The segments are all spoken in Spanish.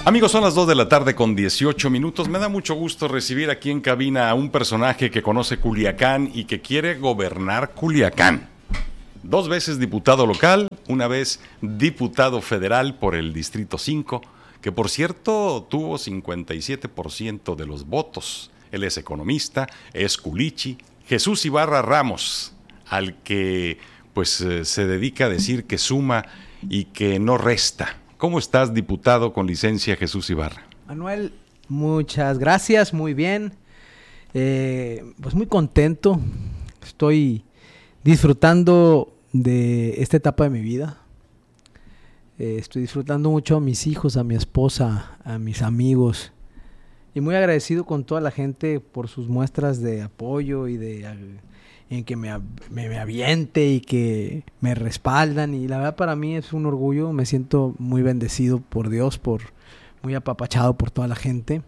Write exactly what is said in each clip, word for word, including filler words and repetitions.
Amigos, son las dos de la tarde con dieciocho minutos. Me da mucho gusto recibir aquí en cabina a un personaje que conoce Culiacán y que quiere gobernar Culiacán. Dos veces diputado local, una vez diputado federal por el Distrito cinco, que por cierto tuvo cincuenta y siete por ciento de los votos. Él es economista, es culichi, Jesús Ibarra Ramos, al que pues eh, se dedica a decir que suma y que no resta. ¿Cómo estás, diputado con licencia Jesús Ibarra? Manuel, muchas gracias, muy bien. Eh, pues muy contento. Estoy disfrutando de esta etapa de mi vida. Eh, estoy disfrutando mucho a mis hijos, a mi esposa, a mis amigos. Y muy agradecido con toda la gente por sus muestras de apoyo y de en que me, me, me aviente y que me respaldan. Y la verdad para mí es un orgullo. Me siento muy bendecido por Dios, por muy apapachado por toda la gente.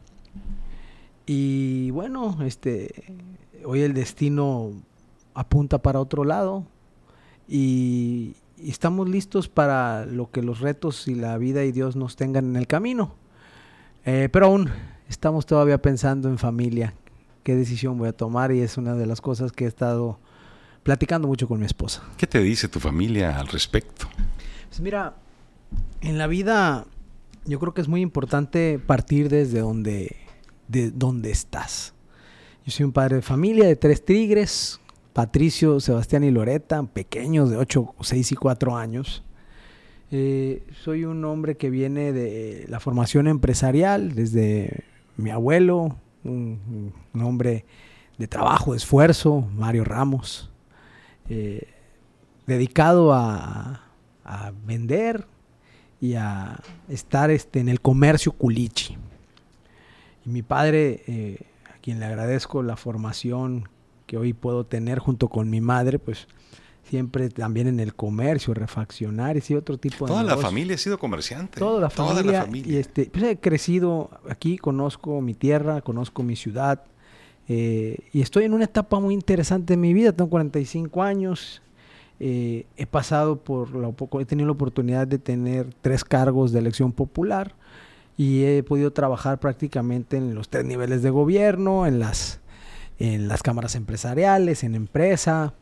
Y bueno, este hoy el destino apunta para otro lado. Y, y estamos listos para lo que los retos y la vida y Dios nos tengan en el camino. Eh, pero aún estamos todavía pensando en familia, qué decisión voy a tomar, y es una de las cosas que he estado platicando mucho con mi esposa. ¿Qué te dice tu familia al respecto? Pues mira, en la vida yo creo que es muy importante partir desde donde, de donde estás. Yo soy un padre de familia de tres tigres, Patricio, Sebastián y Loreta, pequeños de ocho, seis y cuatro años. Eh, soy un hombre que viene de la formación empresarial, desde mi abuelo, un, un hombre de trabajo, de esfuerzo, Mario Ramos, eh, dedicado a, a vender y a estar este, en el comercio culichi. Y mi padre, eh, a quien le agradezco la formación que hoy puedo tener junto con mi madre, pues siempre también en el comercio, refaccionarios y otro tipo de Toda negocios. la familia ha sido comerciante. Toda la familia. Toda la familia. Y este, pues he crecido aquí, conozco mi tierra, conozco mi ciudad, eh, y estoy en una etapa muy interesante de mi vida. Tengo cuarenta y cinco años, eh, he pasado por la, he tenido la oportunidad de tener tres cargos de elección popular y he podido trabajar prácticamente en los tres niveles de gobierno, en las, en las cámaras empresariales, en empresa.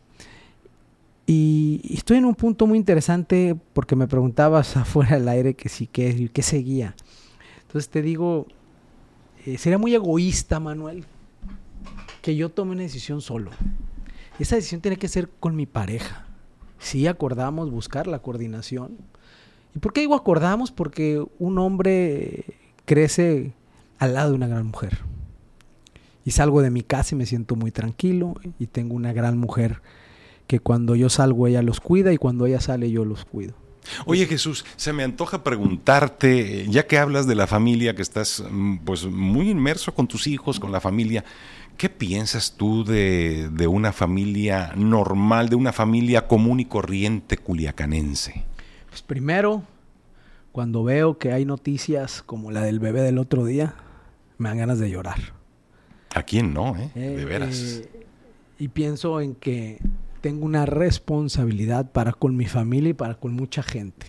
Y estoy en un punto muy interesante porque me preguntabas afuera del aire que sí, que, que seguía. Entonces te digo, eh, sería muy egoísta, Manuel, que yo tome una decisión solo. Esa decisión tiene que ser con mi pareja. Sí acordamos buscar la coordinación. ¿Y por qué digo acordamos? Porque un hombre crece al lado de una gran mujer. Y salgo de mi casa y me siento muy tranquilo y tengo una gran mujer que cuando yo salgo ella los cuida y cuando ella sale yo los cuido. Oye Jesús, se me antoja preguntarte, ya que hablas de la familia, que estás pues muy inmerso con tus hijos, con la familia, ¿qué piensas tú de, de una familia normal, de una familia común y corriente culiacanense? Pues primero, cuando veo que hay noticias como la del bebé del otro día, me dan ganas de llorar. ¿A quién no, eh? eh de veras. Eh, y pienso en que tengo una responsabilidad para con mi familia y para con mucha gente.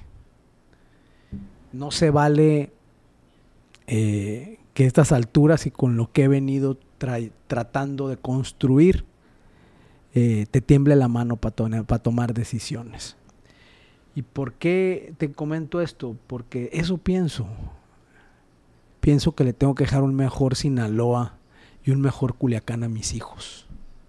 No se vale eh, que a estas alturas y con lo que he venido tra- tratando de construir, eh, te tiemble la mano para to- pa tomar decisiones. ¿Y por qué te comento esto? Porque eso pienso. Pienso que le tengo que dejar un mejor Sinaloa y un mejor Culiacán a mis hijos.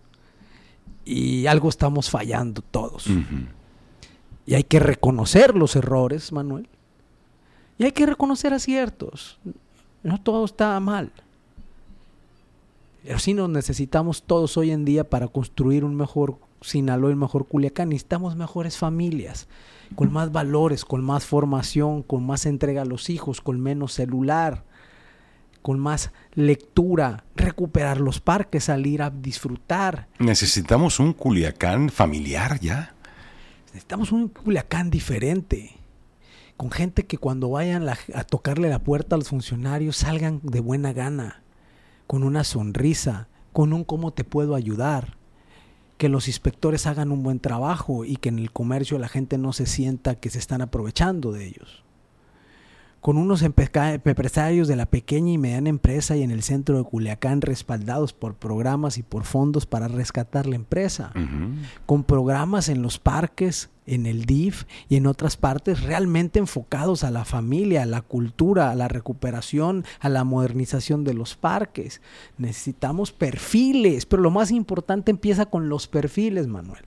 Y algo estamos fallando todos. Uh-huh. Y hay que reconocer los errores, Manuel. Y hay que reconocer aciertos. No todo está mal. Pero sí nos necesitamos todos hoy en día para construir un mejor Sinaloa y un mejor Culiacán. Necesitamos mejores familias, con más valores, con más formación, con más entrega a los hijos, con menos celular, con más lectura, recuperar los parques, salir a disfrutar. Necesitamos un Culiacán familiar ya. Necesitamos un Culiacán diferente, con gente que cuando vayan la, a tocarle la puerta a los funcionarios salgan de buena gana, con una sonrisa, con un cómo te puedo ayudar, que los inspectores hagan un buen trabajo y que en el comercio la gente no se sienta que se están aprovechando de ellos. con unos empresarios de la pequeña y mediana empresa y en el centro de Culiacán respaldados por programas y por fondos para rescatar la empresa, uh-huh. con programas en los parques, en el D I F y en otras partes realmente enfocados a la familia, a la cultura, a la recuperación, a la modernización de los parques. Necesitamos perfiles, pero lo más importante empieza con los perfiles, Manuel.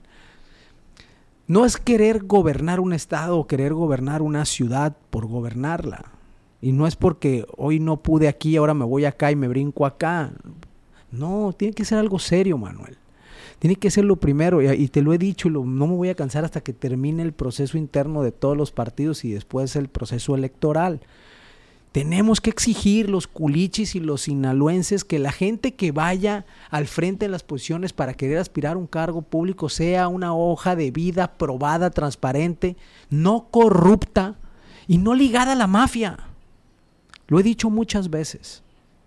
No es querer gobernar un estado o querer gobernar una ciudad por gobernarla. Y no es porque hoy no pude aquí, ahora me voy acá y me brinco acá. No, tiene que ser algo serio, Manuel. Tiene que ser lo primero, y, y te lo he dicho, lo, no me voy a cansar hasta que termine el proceso interno de todos los partidos y después el proceso electoral. Tenemos que exigir los culichis y los sinaloenses que la gente que vaya al frente en las posiciones para querer aspirar a un cargo público sea una hoja de vida probada, transparente, no corrupta y no ligada a la mafia. Lo he dicho muchas veces.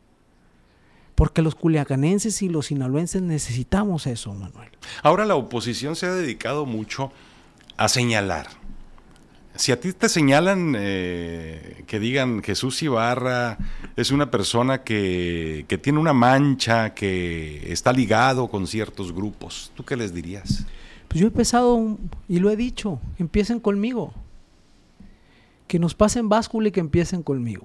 Porque los culiacanenses y los sinaloenses necesitamos eso, Manuel. Ahora la oposición se ha dedicado mucho a señalar. Si a ti te señalan eh, que digan Jesús Ibarra es una persona que, que tiene una mancha, que está ligado con ciertos grupos, ¿tú qué les dirías? Pues yo he empezado y lo he dicho, empiecen conmigo. Que nos pasen báscula y que empiecen conmigo.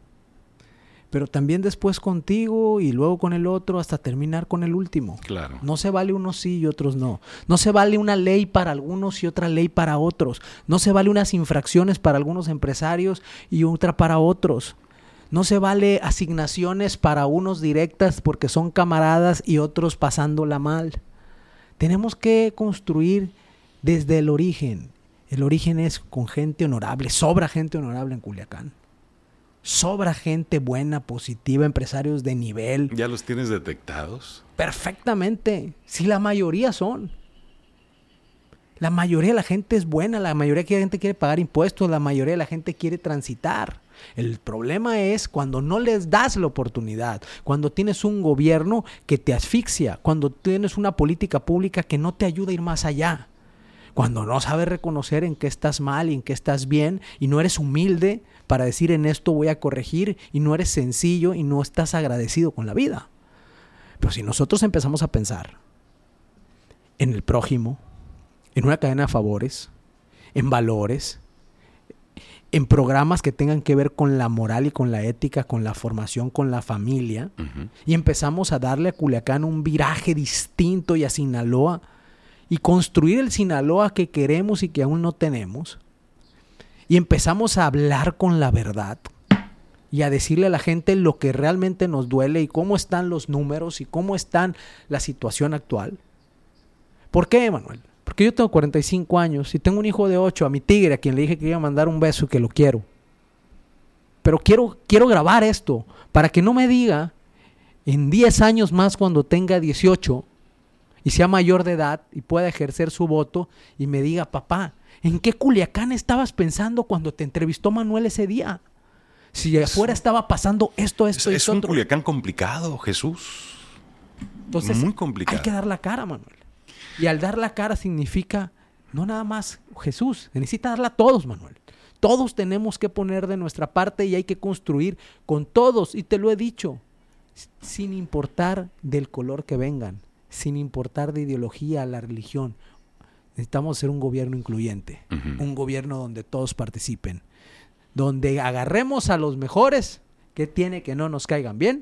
Pero también después contigo y luego con el otro hasta terminar con el último. Claro. No se vale unos sí y otros no. No se vale una ley para algunos y otra ley para otros. No se vale unas infracciones para algunos empresarios y otra para otros. No se vale asignaciones para unos directas porque son camaradas y otros pasándola mal. Tenemos que construir desde el origen. El origen es con gente honorable. Sobra gente honorable en Culiacán. Sobra gente buena, positiva, empresarios de nivel. ¿Ya los tienes detectados? Perfectamente. Sí, la mayoría son. La mayoría de la gente es buena, la mayoría de la gente quiere pagar impuestos, la mayoría de la gente quiere transitar. El problema es cuando no les das la oportunidad, cuando tienes un gobierno que te asfixia, cuando tienes una política pública que no te ayuda a ir más allá. Cuando no sabes reconocer en qué estás mal y en qué estás bien y no eres humilde para decir en esto voy a corregir y no eres sencillo y no estás agradecido con la vida. Pero si nosotros empezamos a pensar en el prójimo, en una cadena de favores, en valores, en programas que tengan que ver con la moral y con la ética, con la formación, con la familia, uh-huh. y empezamos a darle a Culiacán un viraje distinto y a Sinaloa, y construir el Sinaloa que queremos y que aún no tenemos, y empezamos a hablar con la verdad y a decirle a la gente lo que realmente nos duele y cómo están los números y cómo está la situación actual. ¿Por qué, Manuel? Porque yo tengo cuarenta y cinco años y tengo un hijo de ocho, a mi tigre, a quien le dije que iba a mandar un beso y que lo quiero. Pero quiero, quiero grabar esto para que no me diga en diez años más cuando tenga dieciocho y sea mayor de edad y pueda ejercer su voto y me diga, papá, ¿en qué Culiacán estabas pensando cuando te entrevistó Manuel ese día? Si afuera estaba pasando esto, esto es, y es esto. Es un otro. Culiacán complicado, Jesús. Entonces, muy complicado. Hay que dar la cara, Manuel. Y al dar la cara significa, no nada más Jesús, necesita darla a todos, Manuel. Todos tenemos que poner de nuestra parte y hay que construir con todos. Y te lo he dicho, sin importar del color que vengan, sin importar de ideología, la religión. Necesitamos ser un gobierno incluyente, uh-huh. un gobierno donde todos participen, donde agarremos a los mejores, que tiene que no nos caigan bien,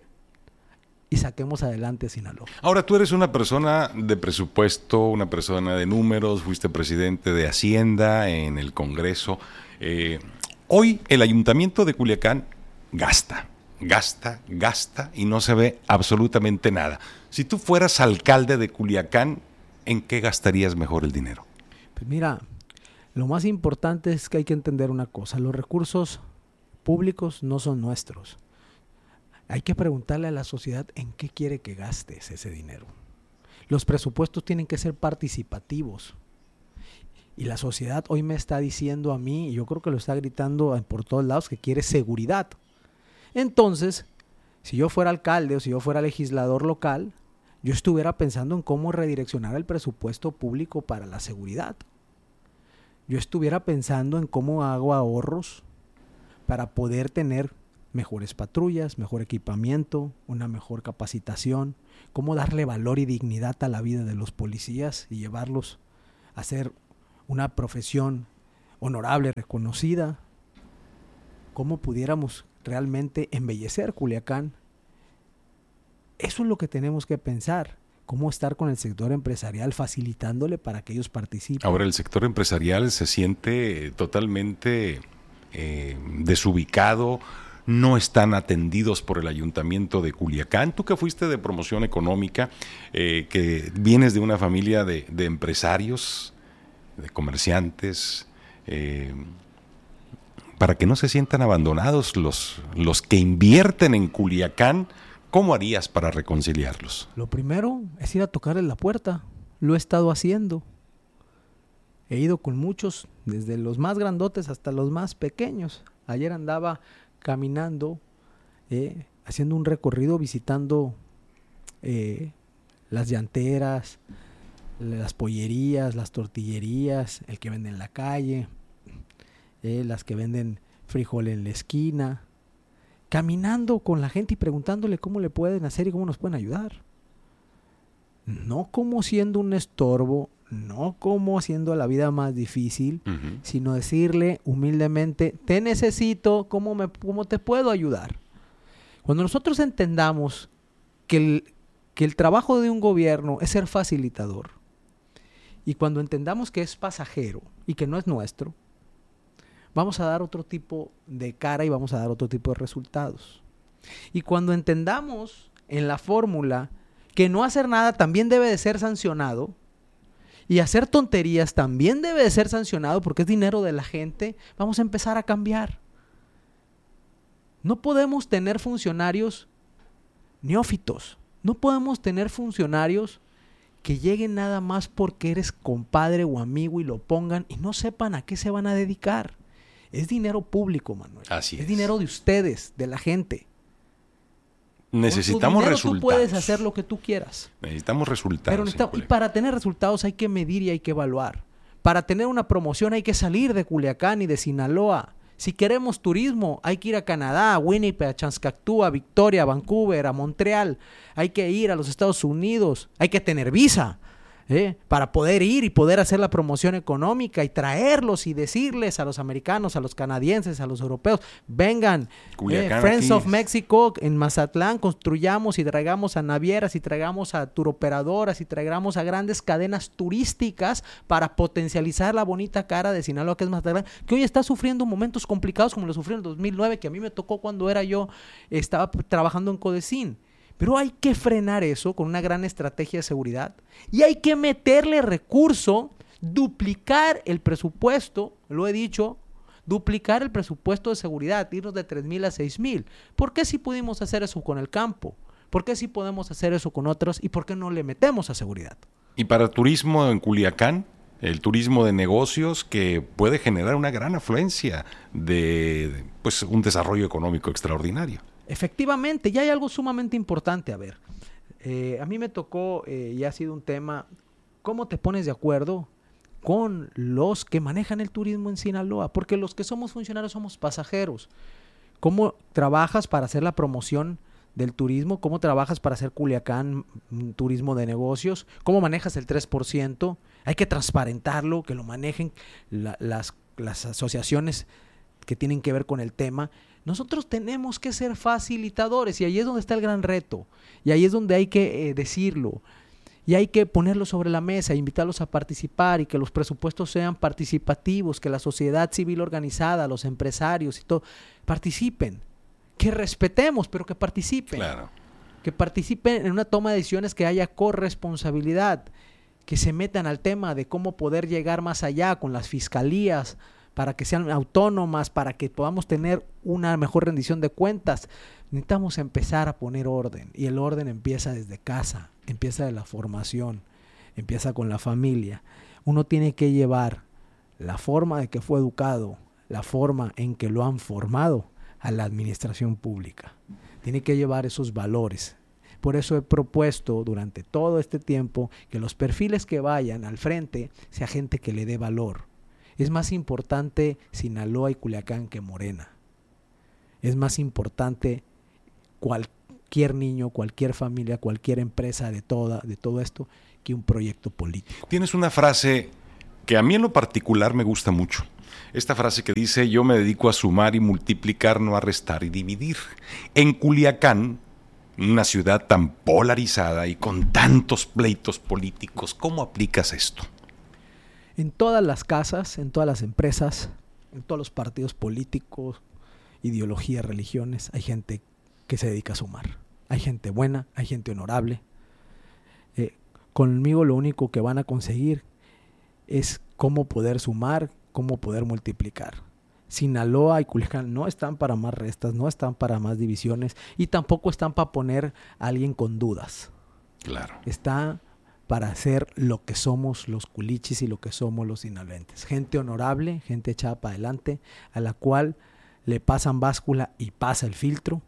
y saquemos adelante Sinaloa. Ahora, tú eres una persona de presupuesto, una persona de números, fuiste presidente de Hacienda en el Congreso. Eh, hoy el Ayuntamiento de Culiacán gasta, gasta, gasta y no se ve absolutamente nada. Si tú fueras alcalde de Culiacán, ¿en qué gastarías mejor el dinero? Pues mira, lo más importante es que hay que entender una cosa. Los recursos públicos no son nuestros. Hay que preguntarle a la sociedad en qué quiere que gastes ese dinero. Los presupuestos tienen que ser participativos. Y la sociedad hoy me está diciendo a mí, y yo creo que lo está gritando por todos lados, que quiere seguridad. Entonces, si yo fuera alcalde o si yo fuera legislador local, yo estuviera pensando en cómo redireccionar el presupuesto público para la seguridad. Yo estuviera pensando en cómo hago ahorros para poder tener mejores patrullas, mejor equipamiento, una mejor capacitación, cómo darle valor y dignidad a la vida de los policías y llevarlos a ser una profesión honorable, reconocida, cómo pudiéramos realmente embellecer Culiacán. Eso es lo que tenemos que pensar, cómo estar con el sector empresarial facilitándole para que ellos participen. Ahora el sector empresarial se siente totalmente eh, desubicado, no están atendidos por el Ayuntamiento de Culiacán. Tú que fuiste de promoción económica, eh, que vienes de una familia de, de empresarios, de comerciantes, eh, para que no se sientan abandonados los, los que invierten en Culiacán, ¿cómo harías para reconciliarlos? Lo primero es ir a tocarles la puerta. Lo he estado haciendo. He ido con muchos, desde los más grandotes hasta los más pequeños. Ayer andaba caminando, eh, haciendo un recorrido, visitando eh, las llanteras, las pollerías, las tortillerías, el que vende en la calle, eh, las que venden frijol en la esquina, caminando con la gente y preguntándole cómo le pueden hacer y cómo nos pueden ayudar. No como siendo un estorbo, no como haciendo la vida más difícil, uh-huh. sino decirle humildemente, te necesito, ¿cómo, me, cómo te puedo ayudar? Cuando nosotros entendamos que el, que el trabajo de un gobierno es ser facilitador, y cuando entendamos que es pasajero y que no es nuestro, vamos a dar otro tipo de cara y vamos a dar otro tipo de resultados. Y cuando entendamos en la fórmula que no hacer nada también debe de ser sancionado, y hacer tonterías también debe de ser sancionado porque es dinero de la gente, vamos a empezar a cambiar. No podemos tener funcionarios neófitos, no podemos tener funcionarios que lleguen nada más porque eres compadre o amigo y lo pongan y no sepan a qué se van a dedicar. Es dinero público, Manuel. Así es. Es dinero de ustedes, de la gente. Necesitamos resultados. Tú puedes hacer lo que tú quieras. Necesitamos resultados. Pero necesitamos, y para tener resultados hay que medir y hay que evaluar. Para tener una promoción hay que salir de Culiacán y de Sinaloa. Si queremos turismo, hay que ir a Canadá, a Winnipeg, a Chanskaktu, a Victoria, a Vancouver, a Montreal. Hay que ir a los Estados Unidos. Hay que tener visa. ¿Eh? Para poder ir y poder hacer la promoción económica y traerlos y decirles a los americanos, a los canadienses, a los europeos, vengan, eh, Friends of Mexico en Mazatlán, construyamos y traigamos a navieras y traigamos a turoperadoras y traigamos a grandes cadenas turísticas para potencializar la bonita cara de Sinaloa, que es Mazatlán, que hoy está sufriendo momentos complicados como lo sufrió en el dos mil nueve, que a mí me tocó cuando era yo, estaba trabajando en Codecín. Pero hay que frenar eso con una gran estrategia de seguridad y hay que meterle recurso, duplicar el presupuesto, lo he dicho, duplicar el presupuesto de seguridad, irnos de tres mil a seis mil. ¿Por qué si pudimos hacer eso con el campo? ¿Por qué si podemos hacer eso con otros? ¿Y por qué no le metemos a seguridad? Y para turismo en Culiacán, el turismo de negocios que puede generar una gran afluencia de pues, un desarrollo económico extraordinario. Efectivamente, y hay algo sumamente importante, a ver, eh, a mí me tocó, eh, y ha sido un tema, ¿cómo te pones de acuerdo con los que manejan el turismo en Sinaloa? Porque los que somos funcionarios somos pasajeros. ¿Cómo trabajas para hacer la promoción del turismo? ¿Cómo trabajas para hacer Culiacán un turismo de negocios? ¿Cómo manejas el tres por ciento? Hay que transparentarlo, que lo manejen la, las, las asociaciones que tienen que ver con el tema. Nosotros tenemos que ser facilitadores y ahí es donde está el gran reto y ahí es donde hay que eh, decirlo y hay que ponerlo sobre la mesa, invitarlos a participar y que los presupuestos sean participativos, que la sociedad civil organizada, los empresarios y todo participen, que respetemos pero que participen, claro. Que participen en una toma de decisiones, que haya corresponsabilidad, que se metan al tema de cómo poder llegar más allá con las fiscalías, para que sean autónomas, para que podamos tener una mejor rendición de cuentas. Necesitamos empezar a poner orden, y el orden empieza desde casa, empieza de la formación, empieza con la familia. Uno tiene que llevar la forma de que fue educado, la forma en que lo han formado a la administración pública. Tiene que llevar esos valores. Por eso he propuesto durante todo este tiempo que los perfiles que vayan al frente sea gente que le dé valor. Es más importante Sinaloa y Culiacán que Morena. es más importante cualquier niño, cualquier familia, cualquier empresa de, toda, de todo esto que un proyecto político. Tienes una frase que a mí en lo particular me gusta mucho. Esta frase que dice: yo me dedico a sumar y multiplicar, no a restar y dividir. En Culiacán, una ciudad tan polarizada y con tantos pleitos políticos, ¿cómo aplicas esto? En todas las casas, en todas las empresas, en todos los partidos políticos, ideologías, religiones, hay gente que se dedica a sumar. Hay gente buena, hay gente honorable. Eh, conmigo lo único que van a conseguir es cómo poder sumar, cómo poder multiplicar. Sinaloa y Culiacán no están para más restas, no están para más divisiones y tampoco están para poner a alguien con dudas. Claro. Está para hacer lo que somos los culichis y lo que somos los sinaloenses. Gente honorable, gente echada para adelante, a la cual le pasan báscula y pasa el filtro.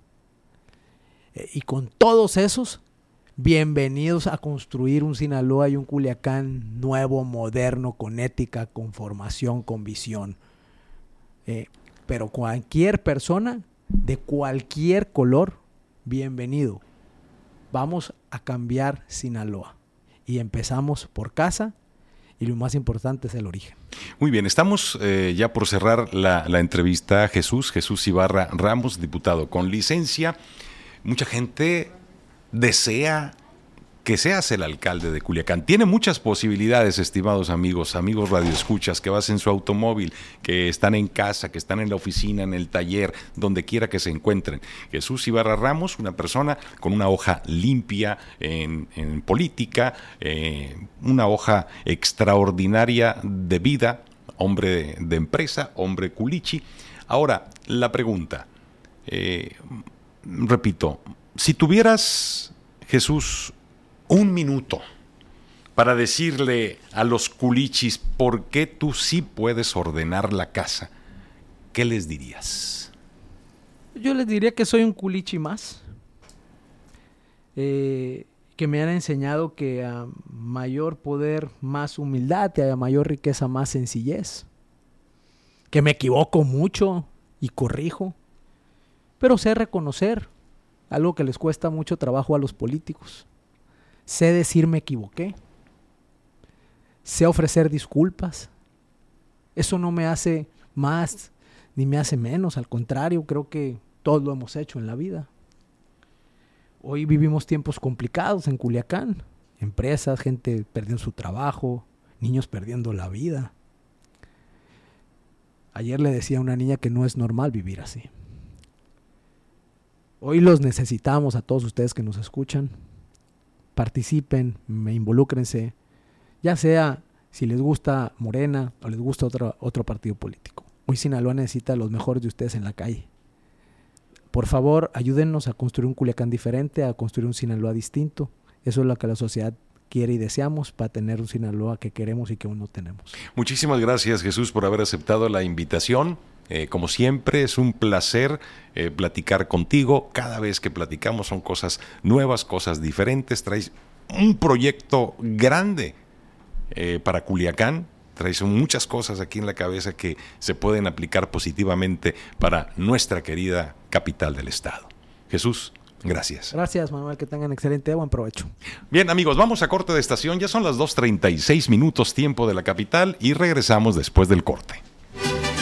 Eh, y con todos esos, bienvenidos a construir un Sinaloa y un Culiacán nuevo, moderno, con ética, con formación, con visión. Eh, pero cualquier persona de cualquier color, bienvenido. Vamos a cambiar Sinaloa. Y empezamos por casa y lo más importante es el origen. Muy bien, estamos eh, ya por cerrar la, la entrevista a Jesús, Jesús Ibarra Ramos, diputado con licencia. Mucha gente desea que seas el alcalde de Culiacán. Tiene muchas posibilidades, estimados amigos, amigos radioescuchas, que vas en su automóvil, que están en casa, que están en la oficina, en el taller, donde quiera que se encuentren. Jesús Ibarra Ramos, una persona con una hoja limpia en, en política, eh, una hoja extraordinaria de vida, hombre de, de empresa, hombre culichi. Ahora, la pregunta, eh, repito, si tuvieras, Jesús, un minuto para decirle a los culichis por qué tú sí puedes ordenar la casa, ¿qué les dirías? Yo les diría que soy un culichi más, eh, que me han enseñado que a mayor poder, más humildad, y a mayor riqueza, más sencillez, que me equivoco mucho y corrijo, pero sé reconocer, algo que les cuesta mucho trabajo a los políticos. Sé decir me equivoqué. Sé ofrecer disculpas. Eso no me hace más ni me hace menos. Al contrario, creo que todos lo hemos hecho en la vida. Hoy vivimos tiempos complicados en Culiacán. Empresas, gente perdiendo su trabajo, niños perdiendo la vida. Ayer le decía a una niña que no es normal vivir así. Hoy los necesitamos a todos ustedes que nos escuchan. Participen, involúcrense, ya sea si les gusta Morena o les gusta otro, otro partido político. Hoy Sinaloa necesita a los mejores de ustedes en la calle. Por favor, ayúdennos a construir un Culiacán diferente, a construir un Sinaloa distinto. Eso es lo que la sociedad quiere y deseamos para tener un Sinaloa que queremos y que aún no tenemos. Muchísimas gracias, Jesús, por haber aceptado la invitación. Eh, como siempre, es un placer eh, platicar contigo. Cada vez que platicamos son cosas nuevas, cosas diferentes. Traes un proyecto grande eh, para Culiacán. Traes muchas cosas aquí en la cabeza que se pueden aplicar positivamente para nuestra querida capital del estado. Jesús, gracias. Gracias, Manuel. Que tengan excelente buen provecho. Bien, amigos, vamos a corte de estación. Ya son las dos treinta y seis minutos, tiempo de la capital, y regresamos después del corte.